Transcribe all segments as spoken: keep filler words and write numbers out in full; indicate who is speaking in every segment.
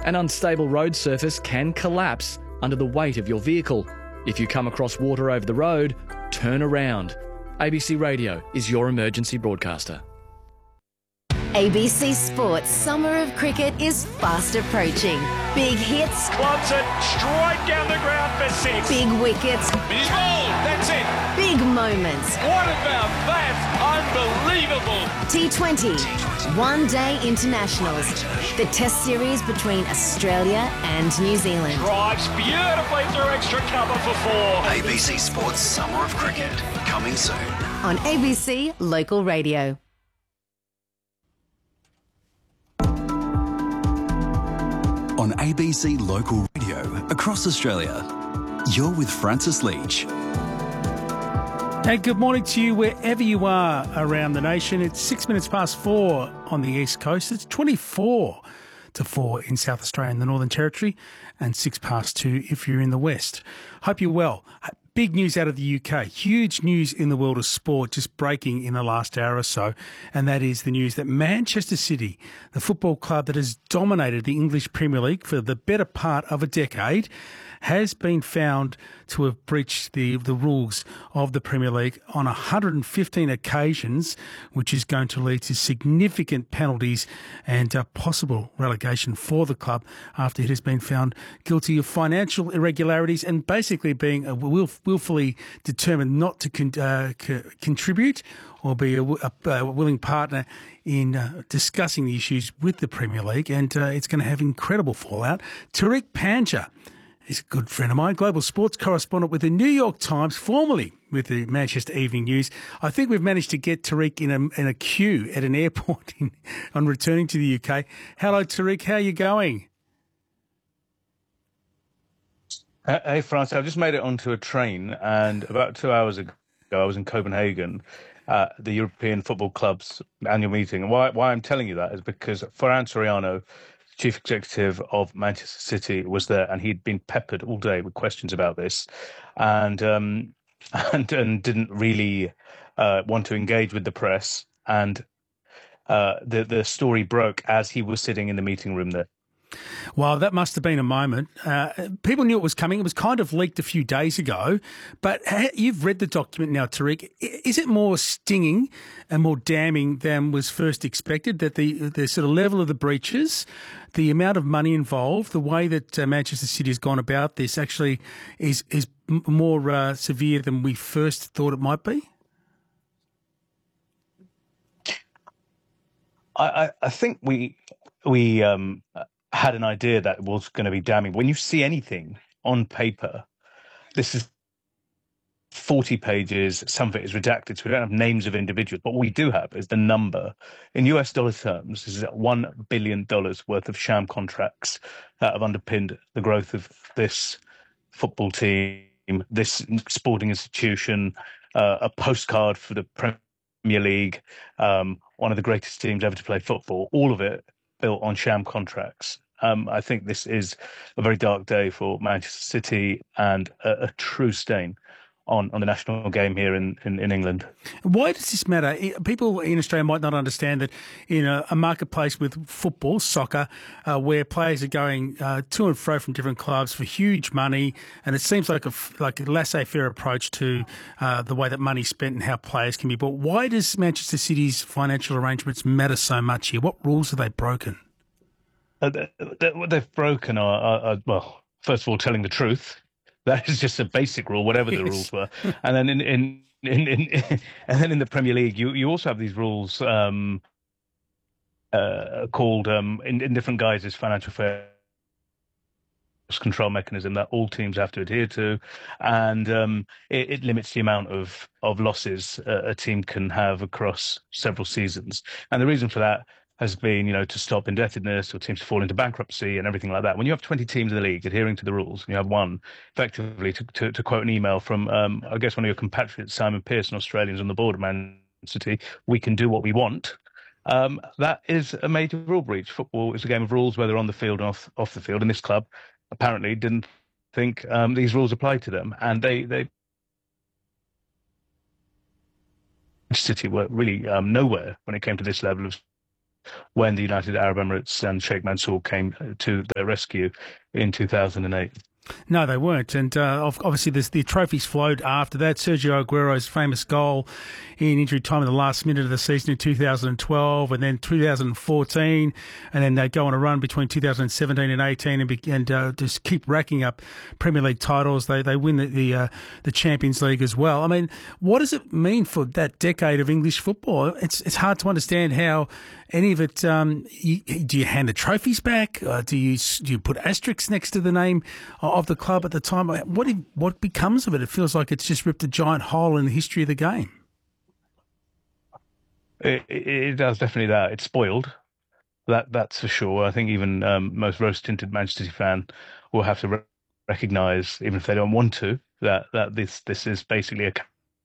Speaker 1: An unstable road surface can collapse under the weight of your vehicle. If you come across water over the road, turn around. A B C Radio is your emergency broadcaster.
Speaker 2: A B C Sports Summer of Cricket is fast approaching. Big hits.
Speaker 3: Clubs it straight down the ground for six.
Speaker 2: Big wickets.
Speaker 3: He's bowled. That's it.
Speaker 2: Big moments.
Speaker 3: What about that? Unbelievable.
Speaker 2: T twenty. One Day Internationals. The Test series between Australia and New Zealand.
Speaker 3: Drives beautifully through extra cover for four.
Speaker 4: A B C Sports Summer of Cricket. Coming soon.
Speaker 2: On A B C Local Radio.
Speaker 4: On A B C Local Radio across Australia, you're with Francis Leach.
Speaker 5: Hey, good morning to you wherever you are around the nation. It's six minutes past four on the East Coast. It's twenty-four to four in South Australia and the Northern Territory, and six past two if you're in the West. Hope you're well. Big news out of the U K. Huge news in the world of sport just breaking in the last hour or so, and that is the news that Manchester City, the football club that has dominated the English Premier League for the better part of a decade, has been found to have breached the, the rules of the Premier League on one hundred fifteen occasions, which is going to lead to significant penalties and uh, possible relegation for the club after it has been found guilty of financial irregularities and basically being a will, willfully determined not to con, uh, co- contribute or be a, a, a willing partner in uh, discussing the issues with the Premier League, and uh, it's going to have incredible fallout. Tariq Panja is a good friend of mine, global sports correspondent with the New York Times, formerly with the Manchester Evening News. I think we've managed to get Tariq in a, in a queue at an airport in, on returning to the U K. Hello, Tariq. How are you going?
Speaker 6: Hey, France, I've just made it onto a train, and about two hours ago, I was in Copenhagen at the European Football Club's annual meeting. And why, why I'm telling you that is because Ferran Soriano, Chief Executive of Manchester City, was there, and he'd been peppered all day with questions about this, and um, and, and didn't really uh, want to engage with the press. And uh, the the story broke as he was sitting in the meeting room there.
Speaker 5: Well, that must have been a moment. Uh, people knew it was coming. It was kind of leaked a few days ago. But you've read the document now, Tariq. Is it more stinging and more damning than was first expected, that the, the sort of level of the breaches, the amount of money involved, the way that uh, Manchester City has gone about this actually is, is more uh, severe than we first thought it might be?
Speaker 6: I, I, I think we... we um, had an idea that it was going to be damning. When you see anything on paper, this is forty pages, some of it is redacted, so we don't have names of individuals. But what we do have is the number. In U S dollar terms, this is one billion dollars worth of sham contracts that have underpinned the growth of this football team, this sporting institution, uh, a postcard for the Premier League, um, one of the greatest teams ever to play football, all of it built on sham contracts. Um, I think this is a very dark day for Manchester City and a, a true stain on, on the national game here in, in, in England.
Speaker 5: Why does this matter? People in Australia might not understand that in a, a marketplace with football, soccer, uh, where players are going uh, to and fro from different clubs for huge money, and it seems like a, like a laissez-faire approach to uh, the way that money's spent and how players can be bought. Why does Manchester City's financial arrangements matter so much here? What rules have they broken?
Speaker 6: Uh, what they've broken are, are, are, well, first of all, telling the truth. That is just a basic rule, whatever the yes. rules were. And then in, in, in, in, and then in the Premier League, you, you also have these rules um, uh, called, um, in, in different guises, financial fair control mechanism that all teams have to adhere to, and um, it, it limits the amount of, of losses uh, a team can have across several seasons. And the reason for that has been, you know, to stop indebtedness or teams to fall into bankruptcy and everything like that. When you have twenty teams in the league adhering to the rules, and you have one, effectively, to, to, to quote an email from, um, I guess, one of your compatriots, Simon Pearson, Australians on the board of Man City, we can do what we want. Um, that is a major rule breach. Football is a game of rules, whether on the field or off, off the field. And this club apparently didn't think um, these rules applied to them. And they, they City were really um, nowhere when it came to this level of when the United Arab Emirates and Sheikh Mansour came to their rescue in two thousand eight.
Speaker 5: No, they weren't. And uh, obviously there's the trophies flowed after that. Sergio Aguero's famous goal in injury time in the last minute of the season in two thousand twelve, and then two thousand fourteen, and then they go on a run between two thousand seventeen and eighteen and, be, and uh, just keep racking up Premier League titles. They they win the the, uh, the Champions League as well. I mean, what does it mean for that decade of English football? It's it's hard to understand how any of it. Um, you, do you hand the trophies back? Uh, do you do you put asterisks next to the name of the club at the time? What what becomes of it? It feels like it's just ripped a giant hole in the history of the game.
Speaker 6: It, it, it does definitely that. It's spoiled. That that's for sure. I think even um, most rose-tinted Manchester City fan will have to re- recognise, even if they don't want to, that that this this is basically a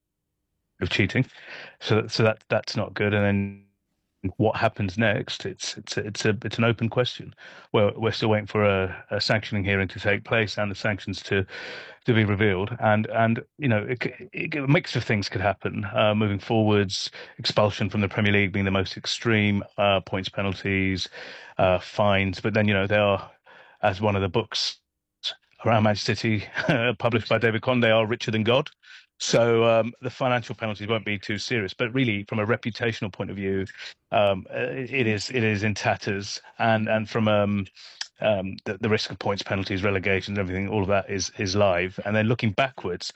Speaker 6: of cheating. So so that that's not good. And then what happens next? It's it's a, it's a it's an open question. Well, we're still waiting for a, a sanctioning hearing to take place and the sanctions to to be revealed. And and you know, it, it, a mix of things could happen uh, moving forwards. Expulsion from the Premier League being the most extreme, uh, points, penalties, uh, fines. But then you know, they are, as one of the books around Manchester City published by David Conde, are richer than God. So um, the financial penalties won't be too serious, but really, from a reputational point of view, um, it is it is in tatters, and and from um, um, the, the risk of points, penalties, relegations, everything, all of that is is live. And then looking backwards,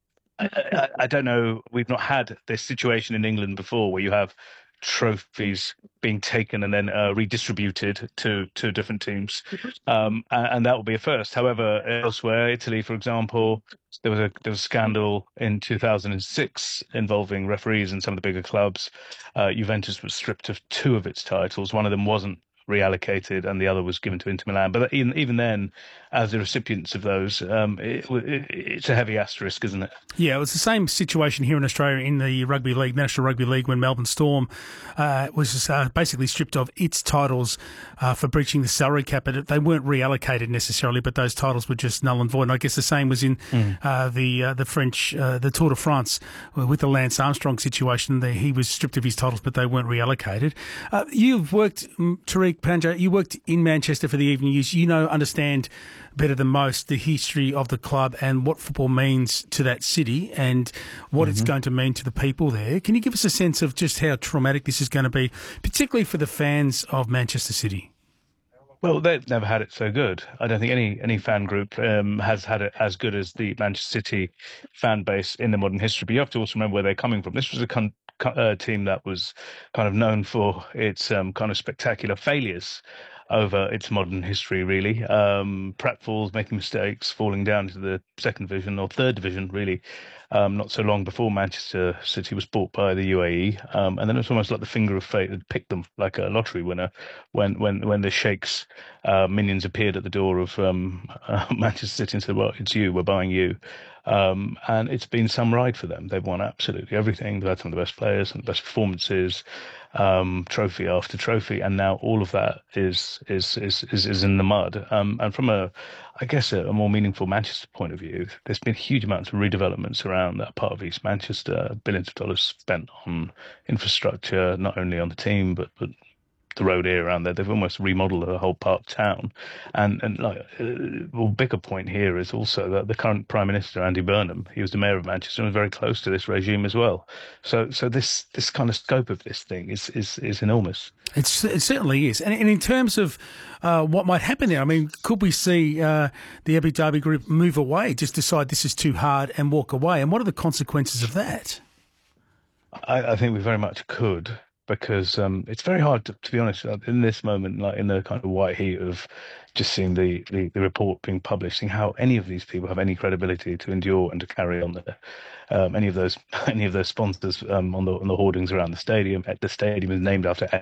Speaker 6: I, I, I don't know. We've not had this situation in England before, where you have trophies being taken and then uh, redistributed to to different teams, um, and, and that will be a first. However, elsewhere, Italy, for example, there was a there was a scandal in two thousand six involving referees in some of the bigger clubs. Uh, Juventus was stripped of two of its titles. One of them wasn't reallocated, and the other was given to Inter Milan. But even even then, as the recipients of those, um, it, it, it's a heavy asterisk, isn't it?
Speaker 5: Yeah, it was the same situation here in Australia in the Rugby League, National Rugby League, when Melbourne Storm uh, was uh, basically stripped of its titles uh, for breaching the salary cap. But they weren't reallocated necessarily, but those titles were just null and void. And I guess the same was in mm. uh, the uh, the French, uh, the Tour de France, with the Lance Armstrong situation. There, he was stripped of his titles, but they weren't reallocated. Uh, you've worked, Tariq Panja, you worked in Manchester for the evening years. You know, understand better than most the history of the club and what football means to that city and what mm-hmm. it's going to mean to the people there. Can you give us a sense of just how traumatic this is going to be, particularly for the fans of Manchester City?
Speaker 6: Well, they've never had it so good. I don't think any any fan group um, has had it as good as the Manchester City fan base in the modern history. But you have to also remember where they're coming from. This was a con- uh, team that was kind of known for its um, kind of spectacular failures over its modern history, really. Um, pratfalls, making mistakes, falling down to the second division or third division, really, um, not so long before Manchester City was bought by the U A E. Um, and then it was almost like the finger of fate had picked them like a lottery winner when when, when the Sheikh's uh, minions appeared at the door of um, uh, Manchester City and said, well, it's you, we're buying you. Um, and it's been some ride for them. They've won absolutely everything. They've had some of the best players and the best performances, um, trophy after trophy, and now all of that is is is is, is in the mud. Um, and from a, I guess, a, a more meaningful Manchester point of view, there's been huge amounts of redevelopments around that part of East Manchester. Billions of dollars spent on infrastructure, not only on the team but but the road area around there. They've almost remodeled the whole part of town. And and like uh, well, bigger point here is also that the current Prime Minister, Andy Burnham, he was the mayor of Manchester and was very close to this regime as well. So so this this kind of scope of this thing is is, is enormous.
Speaker 5: It's, it certainly is. And, and in terms of uh, what might happen there, I mean, could we see uh, the Abu Dhabi group move away, just decide this is too hard and walk away? And what are the consequences of that?
Speaker 6: I, I think we very much could. Because um, it's very hard, to, to be honest, in this moment, like in the kind of white heat of just seeing the, the, the report being published, seeing how any of these people have any credibility to endure and to carry on there. Um, any of those, any of those sponsors um, on the on the hoardings around the stadium. The stadium is named after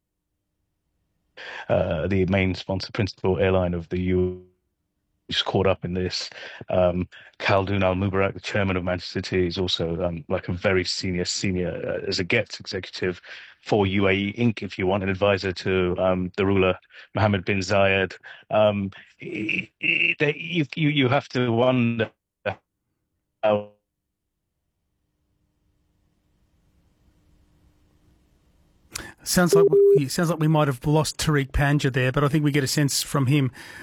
Speaker 6: uh, the main sponsor, principal airline of the U. Who's caught up in this. Um, Khaldoon Al Mubarak, the chairman of Manchester City, is also um, like a very senior, senior uh, as a gets executive for U A E Incorporated, if you want, an advisor to um, the ruler Mohammed bin Zayed. Um, it, it, you, you you have to wonder how.
Speaker 5: Sounds like we, sounds like we might have lost Tariq Panja there, but I think we get a sense from him